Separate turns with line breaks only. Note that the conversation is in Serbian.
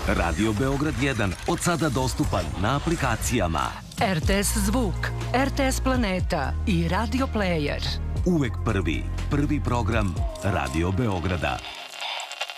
Radio Beograd 1 od sada dostupan na aplikacijama
RTS Zvuk, RTS Planeta i Radio Player.
Uvek prvi program Radio Beograda.